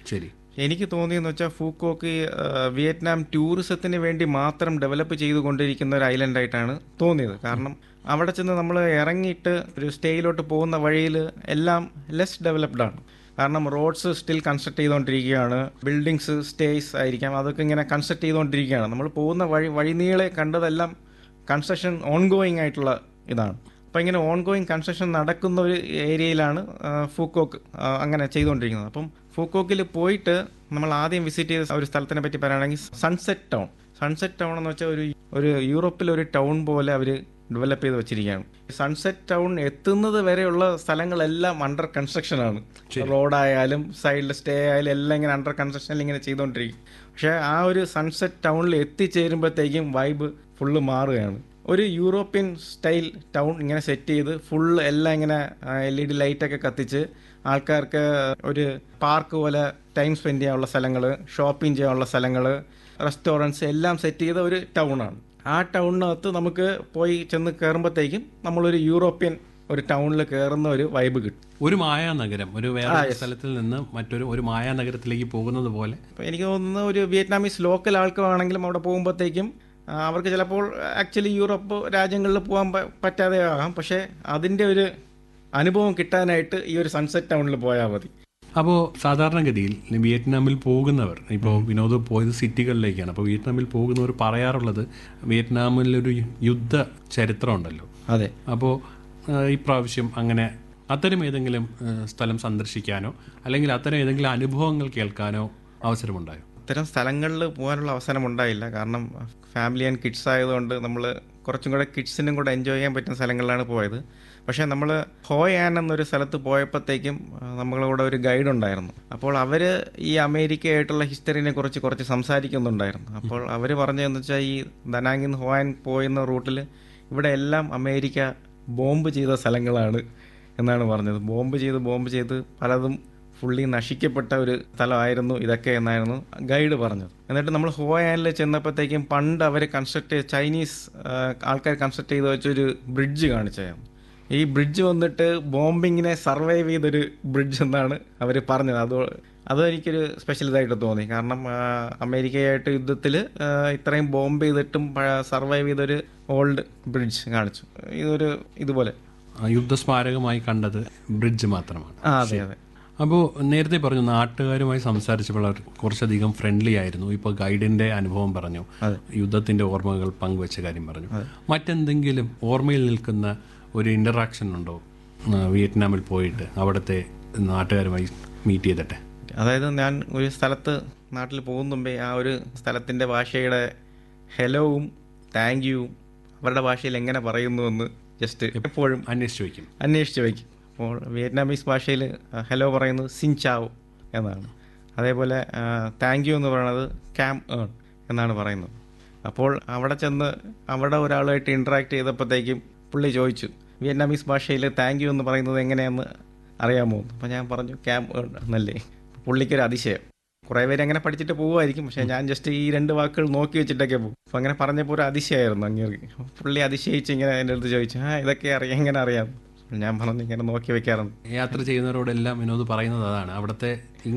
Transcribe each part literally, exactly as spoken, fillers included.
ശരി. എനിക്ക് തോന്നിയെന്ന് വെച്ചാൽ ഫൂക്കോക്ക് വിയറ്റ്നാം ടൂറിസത്തിന് വേണ്ടി മാത്രം ഡെവലപ്പ് ചെയ്തുകൊണ്ടിരിക്കുന്ന ഒരു ഐലൻഡായിട്ടാണ് തോന്നിയത്. കാരണം അവിടെ ചെന്ന് നമ്മൾ ഇറങ്ങിയിട്ട് ഒരു സ്റ്റേയിലോട്ട് പോകുന്ന വഴിയിൽ എല്ലാം ലെസ് ഡെവലപ്ഡ് ആണ്. കാരണം റോഡ്സ് സ്റ്റിൽ കൺസ്ട്രക്ട് ചെയ്തുകൊണ്ടിരിക്കുകയാണ്, ബിൽഡിങ്സ് സ്റ്റേസ് ആയിരിക്കാം, അതൊക്കെ ഇങ്ങനെ കൺസ്ട്രക്ട് ചെയ്തുകൊണ്ടിരിക്കുകയാണ്. നമ്മൾ പോകുന്ന വഴി വഴിനീളെ കണ്ടതെല്ലാം കൺസ്ട്രക്ഷൻ ഓൺഗോയിങ് ആയിട്ടുള്ള ഇതാണ്. അപ്പോൾ ഇങ്ങനെ ഓൺഗോയിങ് കൺസ്ട്രക്ഷൻ നടക്കുന്ന ഒരു ഏരിയയിലാണ് ഫൂക്കോക്ക് അങ്ങനെ ചെയ്തുകൊണ്ടിരിക്കുന്നത്. അപ്പം ഫൂക്കോക്കിൽ പോയിട്ട് നമ്മൾ ആദ്യം വിസിറ്റ് ചെയ്ത ഒരു സ്ഥലത്തിനെ പറ്റി പറയുകയാണെങ്കിൽ സൺസെറ്റ് ടൗൺ. സൺസെറ്റ് ടൗൺ എന്ന് വെച്ചാൽ ഒരു ഒരു യൂറോപ്പിലൊരു ടൗൺ പോലെ അവർ ഡെവലപ്പ് ചെയ്ത് വെച്ചിരിക്കുകയാണ്. സൺസെറ്റ് ടൗൺ എത്തുന്നത് വരെയുള്ള സ്ഥലങ്ങളെല്ലാം അണ്ടർ കൺസ്ട്രക്ഷനാണ്. റോഡായാലും സൈഡിൽ സ്റ്റേ ആയാലും എല്ലാം ഇങ്ങനെ അണ്ടർ കൺസ്ട്രക്ഷനിൽ ഇങ്ങനെ ചെയ്തുകൊണ്ടിരിക്കും. പക്ഷേ ആ ഒരു സൺസെറ്റ് ടൗണിൽ എത്തിച്ചേരുമ്പോഴത്തേക്കും വൈബ് ഫുള്ള് മാറുകയാണ്. ഒരു യൂറോപ്യൻ സ്റ്റൈൽ ടൗൺ ഇങ്ങനെ സെറ്റ് ചെയ്ത് ഫുള്ള് എല്ലാം ഇങ്ങനെ എൽ ഇ ഡി ലൈറ്റൊക്കെ കത്തിച്ച് ആൾക്കാർക്ക് ഒരു പാർക്ക് പോലെ ടൈം സ്പെൻഡ് ചെയ്യാനുള്ള സ്ഥലങ്ങൾ, ഷോപ്പിംഗ് ചെയ്യാനുള്ള സ്ഥലങ്ങൾ, റെസ്റ്റോറൻറ്റ്സ് എല്ലാം സെറ്റ് ചെയ്ത ഒരു ടൗണാണ്. ആ ടൗണിനകത്ത് നമുക്ക് പോയി ചെന്ന് കയറുമ്പോഴത്തേക്കും നമ്മളൊരു യൂറോപ്യൻ ഒരു ടൗണിൽ കയറുന്ന ഒരു വൈബ് കിട്ടും. ഒരു മായാനഗരം, ഒരു വേറെ സ്ഥലത്തിൽ നിന്ന് മറ്റൊരു ഒരു മായാനഗരത്തിലേക്ക് പോകുന്നത് പോലെ. എനിക്ക് തോന്നുന്നു ഒരു വിയറ്റ്നാമീസ് ലോക്കൽ ആൾക്കാരാണെങ്കിലും അവിടെ പോകുമ്പോഴത്തേക്കും അവർക്ക് ചിലപ്പോൾ ആക്ച്വലി യൂറോപ്പ് രാജ്യങ്ങളിൽ പോകാൻ പറ്റാതെ ആകാം, പക്ഷേ അതിൻ്റെ ഒരു അനുഭവം കിട്ടാനായിട്ട് ഈ ഒരു സൺസെറ്റ് ടൗണിൽ പോയാൽ മതി. അപ്പോൾ സാധാരണഗതിയിൽ വിയറ്റ്നാമിൽ പോകുന്നവർ, ഇപ്പോൾ വിനോദ് പോയത് സിറ്റികളിലേക്കാണ്, അപ്പോൾ വിയറ്റ്നാമിൽ പോകുന്നവർ പറയാറുള്ളത് വിയറ്റ്നാമിലൊരു യുദ്ധ ചരിത്രം ഉണ്ടല്ലോ. അതെ. അപ്പോൾ ഇപ്രാവശ്യം അങ്ങനെ അത്തരം ഏതെങ്കിലും സ്ഥലം സന്ദർശിക്കാനോ അല്ലെങ്കിൽ അത്തരം ഏതെങ്കിലും അനുഭവങ്ങൾ കേൾക്കാനോ അവസരമുണ്ടായോ? ഇത്തരം സ്ഥലങ്ങളിൽ പോകാനുള്ള അവസരം ഉണ്ടായില്ല. കാരണം ഫാമിലി ആൻഡ് കിഡ്സ് ആയതുകൊണ്ട് നമ്മൾ കുറച്ചും കൂടെ കിഡ്സിനും കൂടെ എൻജോയ് ചെയ്യാൻ പറ്റുന്ന സ്ഥലങ്ങളിലാണ് പോയത്. പക്ഷേ നമ്മൾ ഹോയ് ആൻ എന്നൊരു സ്ഥലത്ത് പോയപ്പോഴത്തേക്കും നമ്മളവിടെ ഒരു ഗൈഡ് ഉണ്ടായിരുന്നു. അപ്പോൾ അവർ ഈ അമേരിക്കയായിട്ടുള്ള ഹിസ്റ്ററിനെ കുറിച്ച് കുറച്ച് സംസാരിക്കുന്നുണ്ടായിരുന്നു. അപ്പോൾ അവർ പറഞ്ഞതെന്ന് വെച്ചാൽ ഈ ദനാങ്ങിൽ നിന്ന് ഹോയ് ആൻ പോയുന്ന റൂട്ടിൽ ഇവിടെ എല്ലാം അമേരിക്ക ബോംബ് ചെയ്ത സ്ഥലങ്ങളാണ് എന്നാണ് പറഞ്ഞത്. ബോംബ് ചെയ്ത് ബോംബ് ചെയ്ത് പലതും ഫുള്ളി നശിക്കപ്പെട്ട ഒരു സ്ഥലമായിരുന്നു ഇതൊക്കെ എന്നായിരുന്നു ഗൈഡ് പറഞ്ഞത്. എന്നിട്ട് നമ്മൾ ഹോയ് ആനിൽ ചെന്നപ്പോഴത്തേക്കും പണ്ട് അവർ കൺസ്ട്രക്ട് ചെയ്ത ചൈനീസ് ആൾക്കാർ കൺസ്ട്രക്ട് ചെയ്ത് വെച്ചൊരു ബ്രിഡ്ജ് കാണിച്ചായിരുന്നു. ഈ ബ്രിഡ്ജ് വന്നിട്ട് ബോംബിങ്ങിനെ സർവൈവ് ചെയ്തൊരു ബ്രിഡ്ജ് എന്നാണ് അവർ പറഞ്ഞത്. അത് അതെനിക്കൊരു സ്പെഷ്യൽ ഇതായിട്ട് തോന്നി. കാരണം അമേരിക്കയായിട്ട് യുദ്ധത്തിൽ ഇത്രയും ബോംബ് ചെയ്തിട്ടും സർവൈവ് ചെയ്തൊരു ഓൾഡ് ബ്രിഡ്ജ് കാണിച്ചു. ഇതൊരു ഇതുപോലെ യുദ്ധസ്മാരകമായി കണ്ടത് ബ്രിഡ്ജ് മാത്രമാണ്. അതെ അതെ. അപ്പോൾ നേരത്തെ പറഞ്ഞു നാട്ടുകാരുമായി സംസാരിച്ചപ്പോൾ അവർ കുറച്ചധികം ഫ്രണ്ട്ലി ആയിരുന്നു. ഇപ്പോൾ ഗൈഡിൻ്റെ അനുഭവം പറഞ്ഞു, യുദ്ധത്തിൻ്റെ ഓർമ്മകൾ പങ്കുവെച്ച കാര്യം പറഞ്ഞു. മറ്റെന്തെങ്കിലും ഓർമ്മയിൽ നിൽക്കുന്ന ഒരു ഇൻ്ററാക്ഷൻ ഉണ്ടോ വിയറ്റ്നാമിൽ പോയിട്ട് അവിടുത്തെ നാട്ടുകാരുമായി മീറ്റ് ചെയ്തിട്ട്? അതായത് ഞാൻ ഒരു സ്ഥലത്ത് നാട്ടിൽ പോകുന്ന മുമ്പേ ആ ഒരു സ്ഥലത്തിൻ്റെ ഭാഷയുടെ ഹെലോവും താങ്ക് യുവും അവരുടെ ഭാഷയിൽ എങ്ങനെ പറയുന്നു എന്ന് ജസ്റ്റ് എപ്പോഴും അന്വേഷിച്ച് വയ്ക്കും അന്വേഷിച്ച് വയ്ക്കും അപ്പോൾ വിയറ്റ്നാമീസ് ഭാഷയിൽ ഹലോ പറയുന്നത് സിൻചാവോ എന്നാണ്. അതേപോലെ താങ്ക് യു എന്ന് പറയുന്നത് ക്യാം ഏൺ എന്നാണ് പറയുന്നത്. അപ്പോൾ അവിടെ ചെന്ന് അവിടെ ഒരാളുമായിട്ട് ഇൻട്രാക്ട് ചെയ്തപ്പോഴത്തേക്കും പുള്ളി ചോദിച്ചു വിയറ്റ്നാമീസ് ഭാഷയിൽ താങ്ക് യു എന്ന് പറയുന്നത് എങ്ങനെയാണെന്ന് അറിയാമോ? അപ്പോൾ ഞാൻ പറഞ്ഞു ക്യാം ഏൺ എന്നല്ലേ. പുള്ളിക്കൊരു അതിശയം. കുറേ പേര് അങ്ങനെ പഠിച്ചിട്ട് പോകുമായിരിക്കും, പക്ഷേ ഞാൻ ജസ്റ്റ് ഈ രണ്ട് വാക്കുകൾ നോക്കി വെച്ചിട്ടൊക്കെ പോകും. അപ്പോൾ അങ്ങനെ പറഞ്ഞപ്പോൾ ഒരു അതിശയമായിരുന്നു അങ്ങേർക്ക്. പുള്ളി അതിശയിച്ച് ഇങ്ങനെ എൻ്റെ അടുത്ത് ചോദിച്ചു, ആ ഇതൊക്കെ അറിയാം, എങ്ങനെ അറിയാം? ഞാൻ പറഞ്ഞു ഇങ്ങനെ നോക്കി വെക്കാറുണ്ട്. യാത്ര ചെയ്യുന്നവരോടെല്ലാം വിനോദ് പറയുന്നത് അതാണ്, അവിടുത്തെ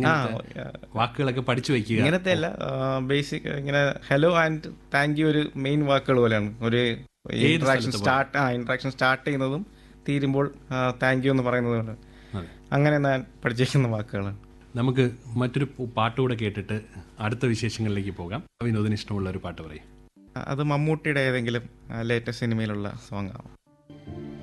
വാക്കുകളൊക്കെ പഠിച്ചു വയ്ക്കുക. ഇങ്ങനത്തെ അല്ല, ബേസിക് ഇങ്ങനെ ഹലോ ആൻഡ് താങ്ക് യു ഒരു മെയിൻ വാക്കുകൾ പോലെയാണ്. ഒരു ഇൻട്രാക്ഷൻ സ്റ്റാർട്ട് ആ ഇൻട്രാക്ഷൻ സ്റ്റാർട്ട് ചെയ്യുന്നതും തീരുമ്പോൾ താങ്ക് യു എന്ന് പറയുന്നത് പോലെ അങ്ങനെ ഞാൻ പഠിച്ചിരിക്കുന്ന വാക്കുകളാണ്. നമുക്ക് മറ്റൊരു പാട്ടുകൂടെ കേട്ടിട്ട് അടുത്ത വിശേഷങ്ങളിലേക്ക് പോകാം. വിനോദിന് ഇഷ്ടമുള്ള ഒരു പാട്ട് പറയും. അത് മമ്മൂട്ടിയുടെ ഏതെങ്കിലും ലേറ്റസ്റ്റ് സിനിമയിലുള്ള സോങ് ആവും.